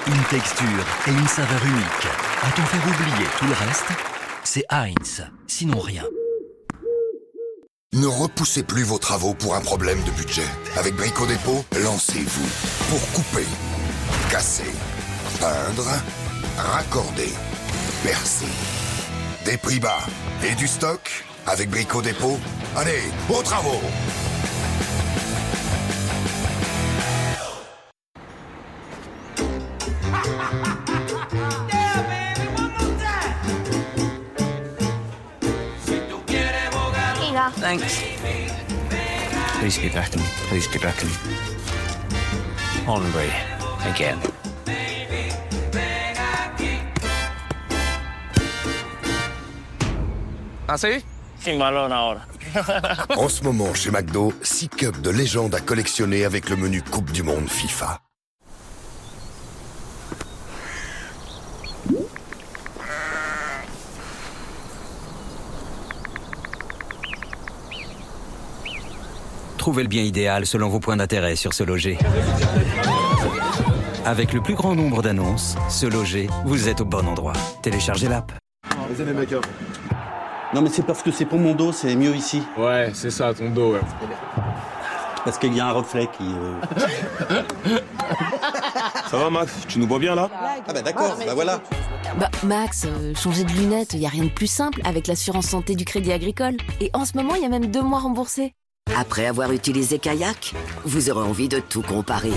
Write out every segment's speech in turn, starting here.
Une texture et une saveur unique. A-t-on fait oublier tout le reste? C'est Heinz, sinon rien. Ne repoussez plus vos travaux pour un problème de budget. Avec Brico Dépôt, lancez-vous. Pour couper, casser, peindre, raccorder, percer. Des prix bas et du stock. Avec Brico Dépôt, allez, aux travaux! Thanks. Please get back to me. Please get back to me. Henry, again. ¿Ah, sí? Sin balón ahora. En ce moment, chez McDo, 6 cups de légende à collectionner avec le menu Coupe du Monde FIFA. Trouvez le bien idéal selon vos points d'intérêt sur Se Loger. Avec le plus grand nombre d'annonces, Se Loger, vous êtes au bon endroit. Téléchargez l'app. Vas-y les mecs. Non mais c'est parce que c'est pour mon dos, c'est mieux ici. Ouais, c'est ça, ton dos, ouais. Parce qu'il y a un reflet qui... Ça va Max, tu nous vois bien là? Ah bah d'accord, bah voilà. Bah Max, changer de lunettes, y a rien de plus simple avec l'assurance santé du Crédit Agricole. Et en ce moment, il y a même 2 mois remboursés. Après avoir utilisé Kayak, vous aurez envie de tout comparer.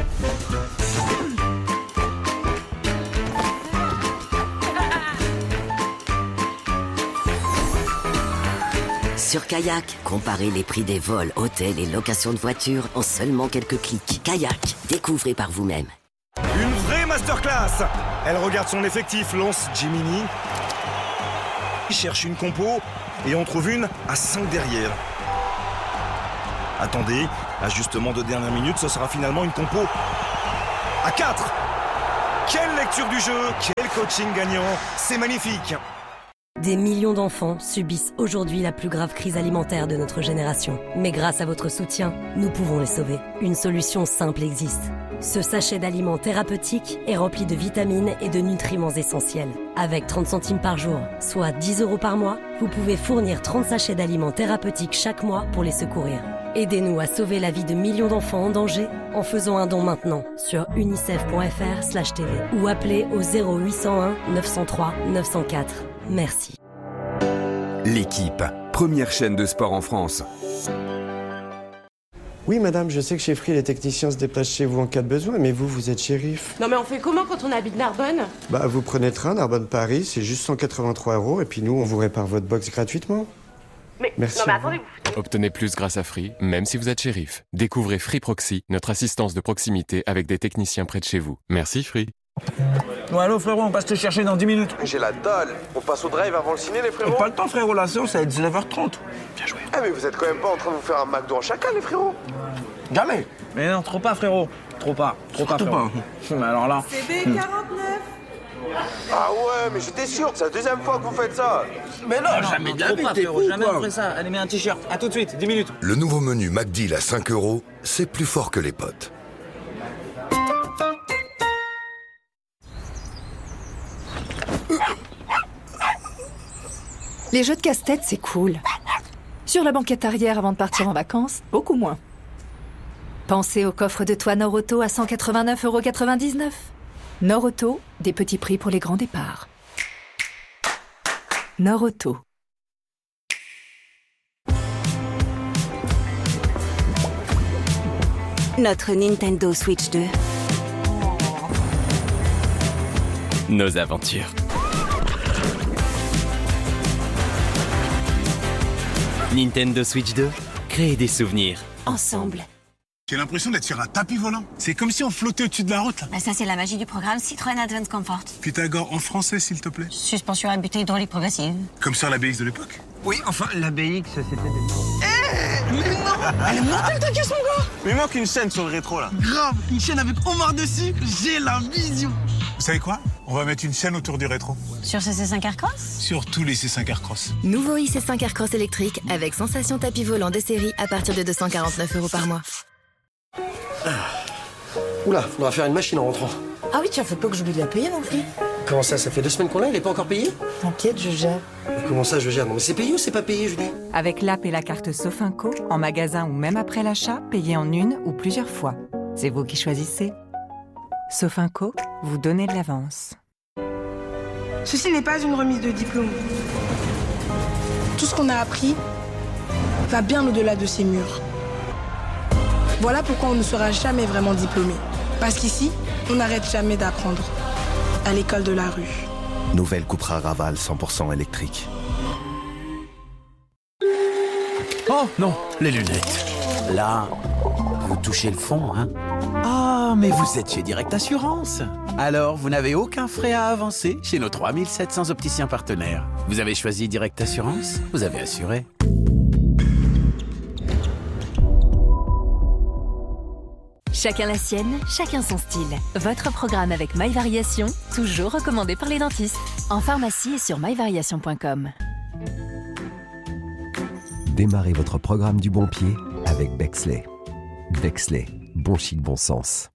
Sur Kayak, comparez les prix des vols, hôtels et locations de voitures en seulement quelques clics. Kayak, découvrez par vous-même. Une vraie masterclass. Elle regarde son effectif, lance Jiminy, cherche une compo et on trouve une à 5 derrière. Attendez, ajustement de dernière minute, ce sera finalement une compo à 4. Quelle lecture du jeu, quel coaching gagnant, c'est magnifique. Des millions d'enfants subissent aujourd'hui la plus grave crise alimentaire de notre génération. Mais grâce à votre soutien, nous pouvons les sauver. Une solution simple existe. Ce sachet d'aliments thérapeutiques est rempli de vitamines et de nutriments essentiels. Avec 30 centimes par jour, soit 10 € par mois, vous pouvez fournir 30 sachets d'aliments thérapeutiques chaque mois pour les secourir. Aidez-nous à sauver la vie de millions d'enfants en danger en faisant un don maintenant sur unicef.fr/tv ou appelez au 0801 903 904. Merci. L'équipe, première chaîne de sport en France. Oui, madame, je sais que chez Free, les techniciens se déplacent chez vous en cas de besoin, mais vous êtes shérif. Non mais on fait comment quand on habite Narbonne? Bah, vous prenez le train, Narbonne-Paris, c'est juste 183 €, et puis nous, on vous répare votre box gratuitement. Mais, merci. non mais attendez, Obtenez plus grâce à Free, même si vous êtes shérif. Découvrez Free Proxy, notre assistance de proximité avec des techniciens près de chez vous. Merci Free. Bon, allô frérot, on passe te chercher dans 10 minutes. J'ai la dalle. On passe au drive avant le ciné, les frérots. Pas le temps frérot, la séance, ça va être 19h30. Bien joué. Eh mais vous êtes quand même pas en train de vous faire un McDo en chacun, les frérots. Jamais. Mais non, trop pas frérot. Trop pas frérot. Mais alors là... CB49. Ah ouais, mais j'étais sûr, c'est la deuxième fois que vous faites ça. Mais non, jamais de la vie, frérot, jamais on ferait ça. Allez, mets un t-shirt. À tout de suite, 10 minutes. Le nouveau menu McDeal à 5 €, c'est plus fort que les potes. Les jeux de casse-tête, c'est cool. Sur la banquette arrière avant de partir en vacances, beaucoup moins. Pensez au coffre de toit Nord-Auto à 189,99 €. Nord-Auto, des petits prix pour les grands départs. Nord-Auto. Notre Nintendo Switch 2. Nos aventures. Nintendo Switch 2, créer des souvenirs. Ensemble. J'ai l'impression d'être sur un tapis volant. C'est comme si on flottait au-dessus de la route. Là. Bah ça, c'est la magie du programme Citroën Advance Comfort. Pythagore en français, s'il te plaît. Suspension à butée hydraulique progressive. Comme sur la BX de l'époque. Oui, enfin, la BX, c'était... Mais non, elle est mortelle ta caisse, mon gars. Mais il manque une chaîne sur le rétro, là. Grave, une chaîne avec Omar dessus. J'ai la vision. Vous savez quoi? On va mettre une chaîne autour du rétro. Sur ce C5 Aircross? Sur tous les C5 Aircross. Nouveau IC5 Aircross électrique avec sensation tapis volant de série à partir de 249 € par mois. Oula, faudra faire une machine en rentrant. Ah oui, tiens, faut pas que j'oublie de la payer non plus. Comment ça fait 2 semaines qu'on l'a, il est pas encore payé? T'inquiète, je gère. Comment ça, je gère? Non mais c'est payé ou c'est pas payé, Julie? Avec l'app et la carte Sofinco, en magasin ou même après l'achat, payez en une ou plusieurs fois. C'est vous qui choisissez. Sofinco, vous donnez de l'avance. Ceci n'est pas une remise de diplôme. Tout ce qu'on a appris va bien au-delà de ces murs. Voilà pourquoi on ne sera jamais vraiment diplômé. Parce qu'ici, on n'arrête jamais d'apprendre. À l'école de la rue. Nouvelle Cupra Raval 100% électrique. Oh non, les lunettes. Là, vous touchez le fond, hein? Ah, mais vous êtes chez Direct Assurance. Alors, vous n'avez aucun frais à avancer chez nos 3700 opticiens partenaires. Vous avez choisi Direct Assurance, vous avez assuré. Chacun la sienne, chacun son style. Votre programme avec MyVariation, toujours recommandé par les dentistes. En pharmacie et sur myvariation.com. Démarrez votre programme du bon pied avec Bexley. Bexley, bon chic, bon sens.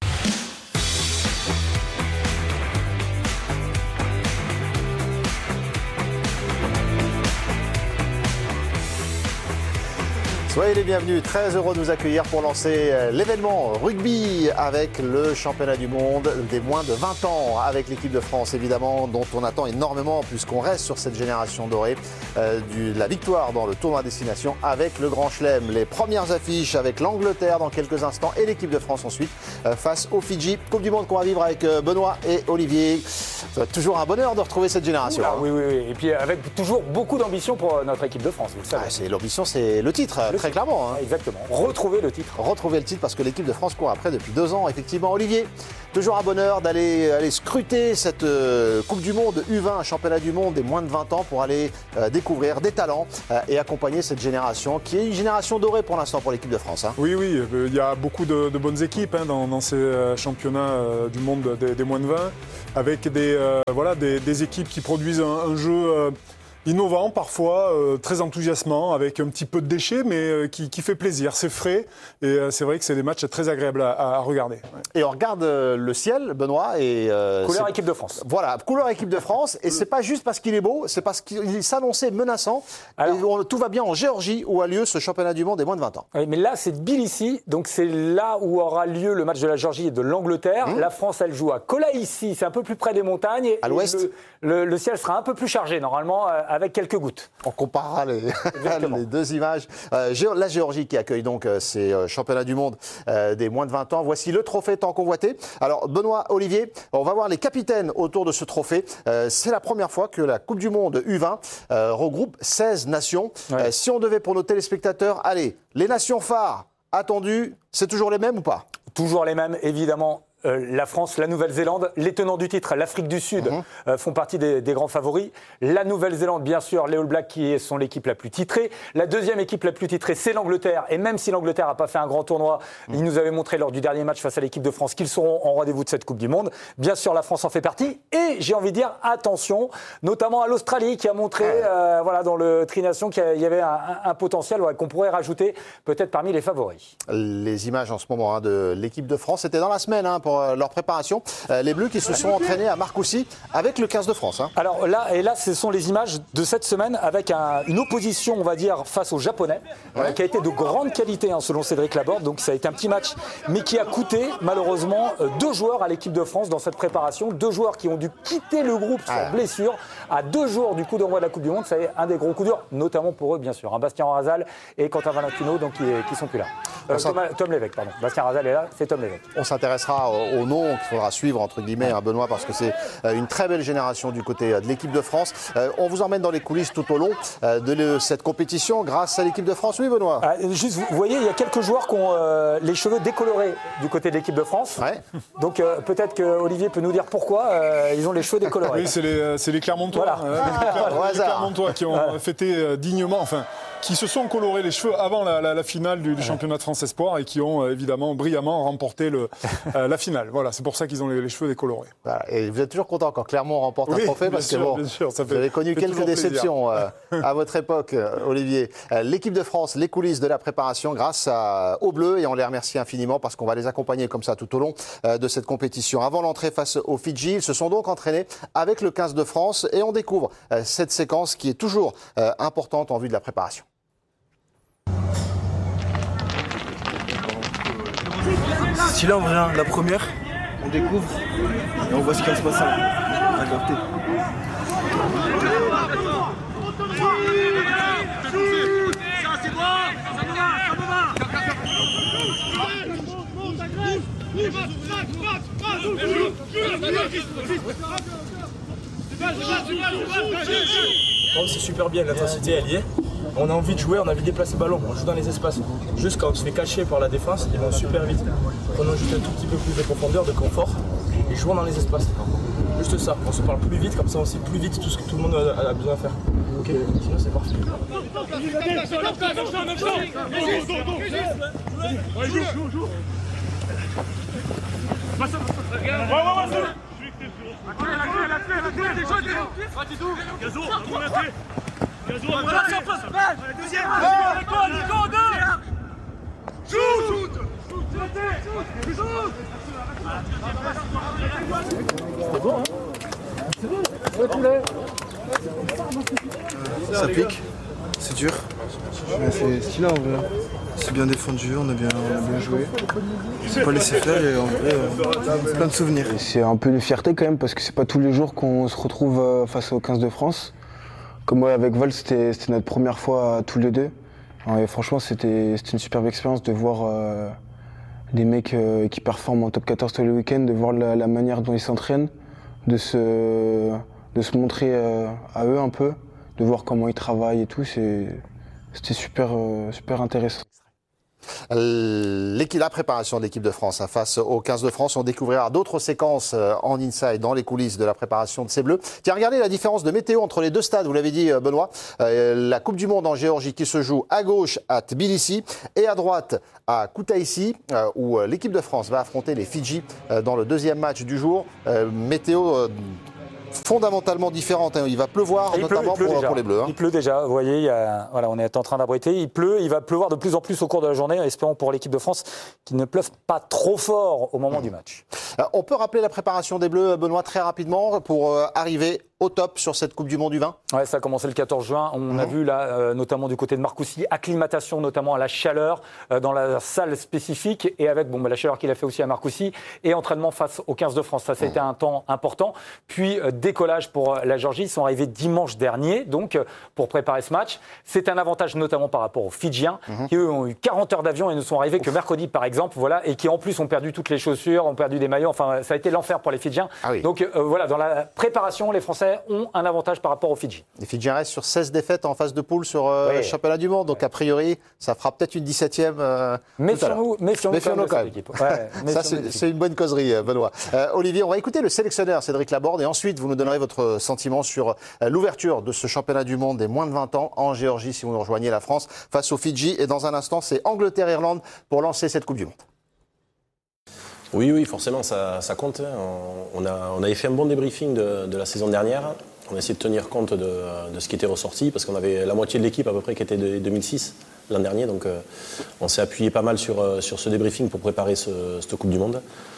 Soyez les bienvenus, très heureux de nous accueillir pour lancer l'événement rugby avec le championnat du monde des moins de 20 ans, avec l'équipe de France évidemment, dont on attend énormément puisqu'on reste sur cette génération dorée, la victoire dans le tournoi à destination avec le Grand Chelem. Les premières affiches avec l'Angleterre dans quelques instants et l'équipe de France ensuite face aux Fidji. Coupe du monde qu'on va vivre avec Benoît et Olivier. Ça va être toujours un bonheur de retrouver cette génération. Oula, oui. Et puis avec toujours beaucoup d'ambition pour notre équipe de France, vous le savez. L'ambition, c'est le titre. Très clairement. Hein. Exactement. Retrouver le titre. Retrouver le titre parce que l'équipe de France court après depuis 2 ans. Effectivement, Olivier, toujours un bonheur d'aller scruter cette Coupe du Monde U20, un championnat du monde des moins de 20 ans pour aller découvrir des talents et accompagner cette génération qui est une génération dorée pour l'instant pour l'équipe de France. Hein. Oui, il y a beaucoup de bonnes équipes dans ces championnats du monde des moins de 20 avec des équipes qui produisent un jeu innovant parfois, très enthousiasmant, avec un petit peu de déchets, mais qui fait plaisir. C'est frais et c'est vrai que c'est des matchs très agréables à regarder. Ouais. Et on regarde le ciel, Benoît. Et, couleur équipe de France. Voilà, couleur équipe de France. Et c'est pas juste parce qu'il est beau, c'est parce qu'il s'annonçait menaçant. Alors, et tout va bien en Géorgie où a lieu ce championnat du monde des moins de 20 ans. Oui, mais là, c'est Tbilissi. Donc c'est là où aura lieu le match de la Géorgie et de l'Angleterre. La France, elle joue à Kolaïssi. C'est un peu plus près des montagnes. À l'ouest. Le ciel sera un peu plus chargé, normalement, avec quelques gouttes. On comparera les 2 images. La Géorgie qui accueille donc ces championnats du monde des moins de 20 ans. Voici le trophée tant convoité. Alors Benoît, Olivier, on va voir les capitaines autour de ce trophée. C'est la première fois que la Coupe du monde U20 regroupe 16 nations. Ouais. Si on devait pour nos téléspectateurs, allez, les nations phares attendues, c'est toujours les mêmes ou pas? Toujours les mêmes, évidemment. La France, la Nouvelle-Zélande, les tenants du titre, l'Afrique du Sud font partie des grands favoris. La Nouvelle-Zélande, bien sûr, les All Blacks qui sont l'équipe la plus titrée. La deuxième équipe la plus titrée, c'est l'Angleterre. Et même si l'Angleterre n'a pas fait un grand tournoi, ils nous avaient montré lors du dernier match face à l'équipe de France qu'ils seront en rendez-vous de cette Coupe du Monde. Bien sûr, la France en fait partie. Et j'ai envie de dire, attention, notamment à l'Australie qui a montré dans le Tri-Nation qu'il y avait un potentiel qu'on pourrait rajouter peut-être parmi les favoris. Les images en ce moment de l'équipe de France, c'était dans la semaine pour leur préparation. Les Bleus qui se sont entraînés à Marcoussis avec le 15 de France. Hein. Alors là, ce sont les images de cette semaine avec une opposition, on va dire, face aux Japonais, qui a été de grande qualité selon Cédric Laborde. Donc ça a été un petit match, mais qui a coûté malheureusement 2 joueurs à l'équipe de France dans cette préparation. 2 joueurs qui ont dû quitter le groupe sur blessure à 2 jours du coup d'envoi de la Coupe du Monde. C'est un des gros coups durs, notamment pour eux, bien sûr. Bastien Razal et Quentin Valentino, donc qui sont plus là. Tom Lévesque, pardon. Bastien Razal est là, c'est Tom Lévesque. On s'intéressera au nom qu'il faudra suivre, entre guillemets, Benoît, parce que c'est une très belle génération du côté de l'équipe de France. On vous emmène dans les coulisses tout au long de cette compétition grâce à l'équipe de France. Oui, Benoît. Juste, vous voyez, il y a quelques joueurs qui ont les cheveux décolorés du côté de l'équipe de France. Ouais. Donc peut-être que Olivier peut nous dire pourquoi ils ont les cheveux décolorés. Oui, c'est les Clermontois. Voilà. Les Clermontois qui ont fêté dignement, qui se sont colorés les cheveux avant la finale du championnat de France Espoir et qui ont évidemment brillamment remporté la finale. Voilà, c'est pour ça qu'ils ont les cheveux décolorés. Voilà. Et vous êtes toujours content quand Clermont remporte un trophée parce que bon, vous avez connu quelques déceptions à votre époque, Olivier. L'équipe de France, les coulisses de la préparation grâce aux Bleus et on les remercie infiniment parce qu'on va les accompagner comme ça tout au long de cette compétition. Avant l'entrée face aux Fidji, ils se sont donc entraînés avec le 15 de France et on découvre cette séquence qui est toujours importante en vue de la préparation. Si là on revient la première, on découvre et on voit ce qui va se passer. On a capté. Oh, c'est super bien, l'intensité elle y est. On a envie de jouer, on a envie de déplacer le ballon, on joue dans les espaces. Juste quand on se fait cacher par la défense, ils vont super vite. Prenons juste un tout petit peu plus de profondeur, de confort et jouons dans les espaces. Juste ça, on se parle plus vite, comme ça on sait plus vite tout ce que tout le monde a besoin de faire. Ok, sinon c'est parfait. Ça pique, c'est dur, mais c'est stylé en vrai. C'est bien défendu, on a bien joué. On s'est pas laissé faire et en vrai, plein de souvenirs. C'est un peu une fierté quand même parce que c'est pas tous les jours qu'on se retrouve face au 15 de France. Comme moi avec Vol, c'était notre première fois tous les deux. Et franchement, c'était une superbe expérience de voir des mecs qui performent en top 14 tous les week-ends, de voir la manière dont ils s'entraînent, de se montrer à eux un peu, de voir comment ils travaillent et tout. C'était super intéressant. La préparation de l'équipe de France face au 15 de France, on découvrira d'autres séquences en inside dans les coulisses de la préparation de ces Bleus. Tiens, regardez la différence de météo entre les deux stades, vous l'avez dit Benoît. La Coupe du Monde en Géorgie qui se joue à gauche à Tbilissi et à droite à Koutaïssi où l'équipe de France va affronter les Fidji dans le deuxième match du jour. Météo fondamentalement différente. Il va pleuvoir, notamment pour les Bleus. Il pleut déjà. Vous voyez, voilà, on est en train d'abriter. Il pleut. Il va pleuvoir de plus en plus au cours de la journée. Espérons pour l'équipe de France qu'il ne pleuve pas trop fort au moment du match. On peut rappeler la préparation des Bleus, Benoît, très rapidement pour arriver au top sur cette Coupe du Monde U20. Ouais, ça a commencé le 14 juin. On a vu là, notamment du côté de Marcoussis, acclimatation notamment à la chaleur dans la salle spécifique et avec la chaleur qu'il a fait aussi à Marcoussis et entraînement face au 15 de France. Ça a été un temps important. Puis décollage pour la Géorgie. Ils sont arrivés dimanche dernier, donc pour préparer ce match. C'est un avantage notamment par rapport aux Fidjiens qui eux ont eu 40 heures d'avion et ne sont arrivés que mercredi par exemple, voilà, et qui en plus ont perdu toutes les chaussures, ont perdu des maillots. Enfin, ça a été l'enfer pour les Fidjiens. Donc voilà, dans la préparation, les Français ont un avantage par rapport aux Fidji. Les Fidjiens restent sur 16 défaites en phase de poule sur le championnat du monde. Donc a priori, ça fera peut-être une 17e. Méfions-nous quand même. Ça, c'est une bonne causerie, Benoît. Olivier, on va écouter le sélectionneur Cédric Laborde et ensuite vous nous donnerez votre sentiment sur l'ouverture de ce championnat du monde des moins de 20 ans en Géorgie si vous nous rejoignez la France face aux Fidji. Et dans un instant, c'est Angleterre-Irlande pour lancer cette Coupe du Monde. Oui, forcément, ça compte. On avait fait un bon débriefing de la saison dernière. On a essayé de tenir compte de ce qui était ressorti, parce qu'on avait la moitié de l'équipe à peu près qui était de 2006, l'an dernier. Donc on s'est appuyé pas mal sur ce débriefing pour préparer cette Coupe du Monde.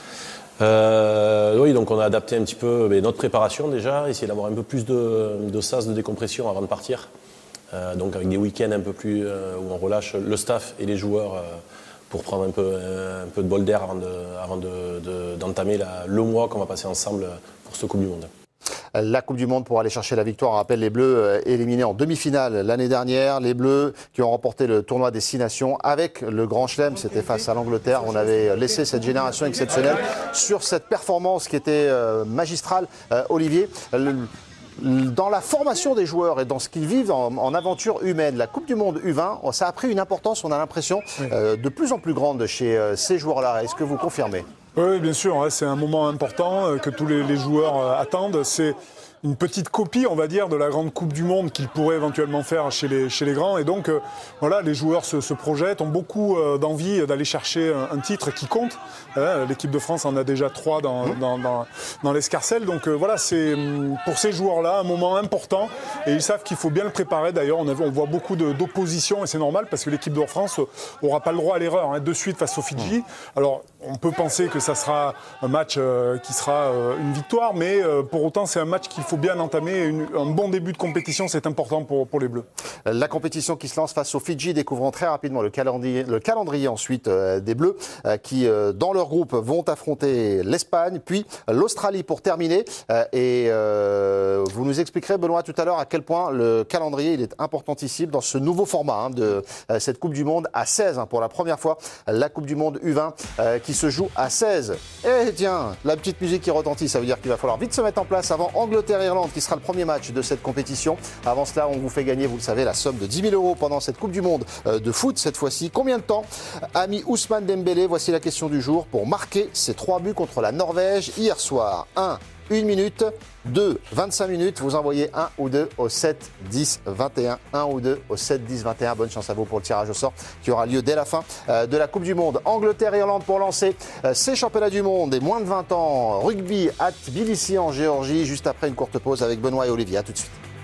Oui, donc on a adapté un petit peu notre préparation déjà, essayer d'avoir un peu plus de sas de décompression avant de partir. Donc avec des week-ends un peu plus où on relâche le staff et les joueurs pour prendre un peu de bol d'air avant d'entamer le mois qu'on va passer ensemble pour cette Coupe du Monde. La Coupe du Monde pour aller chercher la victoire. On rappelle les Bleus éliminés en demi-finale l'année dernière. Les Bleus qui ont remporté le tournoi des 6 nations avec le Grand Chelem. C'était face à l'Angleterre. On avait laissé cette génération exceptionnelle sur cette performance qui était magistrale. Olivier, dans la formation des joueurs et dans ce qu'ils vivent en aventure humaine, la Coupe du Monde U20, ça a pris une importance, on a l'impression, de plus en plus grande chez ces joueurs-là. Est-ce que vous confirmez ? Oui, bien sûr, c'est un moment important que tous les joueurs attendent. une petite copie, on va dire, de la grande Coupe du Monde qu'ils pourraient éventuellement faire chez les grands. Et donc, voilà, les joueurs se projettent, ont beaucoup d'envie d'aller chercher un titre qui compte. L'équipe de France en a déjà 3 dans l'escarcelle. Donc voilà, c'est pour ces joueurs-là un moment important. Et ils savent qu'il faut bien le préparer. D'ailleurs, on voit beaucoup d'opposition et c'est normal parce que l'équipe de France n'aura pas le droit à l'erreur de suite face aux Fidji. Alors, on peut penser que ça sera un match qui sera une victoire, mais pour autant, c'est un match qu'il faut bien entamer. Un bon début de compétition, c'est important pour les Bleus. La compétition qui se lance face aux Fidji, découvrons très rapidement le calendrier ensuite des Bleus qui, dans leur groupe, vont affronter l'Espagne, puis l'Australie pour terminer. Et vous nous expliquerez, Benoît, tout à l'heure à quel point le calendrier il est importantissime dans ce nouveau format de cette Coupe du Monde à 16 pour la première fois. La Coupe du Monde U20 qui se joue à 16. Et tiens, la petite musique qui retentit, ça veut dire qu'il va falloir vite se mettre en place avant Angleterre-Irlande qui sera le premier match de cette compétition. Avant cela, on vous fait gagner, vous le savez, la somme de 10 000 € pendant cette Coupe du Monde de foot cette fois-ci. Combien de temps a mis Ousmane Dembélé, voici la question du jour, pour marquer ses 3 buts contre la Norvège hier soir? 1, 1 minute, 2, 25 minutes, vous envoyez 1 ou 2 au 7, 10, 21, 1 ou 2 au 7, 10, 21. Bonne chance à vous pour le tirage au sort qui aura lieu dès la fin de la Coupe du Monde. Angleterre-Irlande pour lancer ces championnats du monde et moins de 20 ans. Rugby à Tbilissi en Géorgie, juste après une courte pause avec Benoît et Olivier. À tout de suite.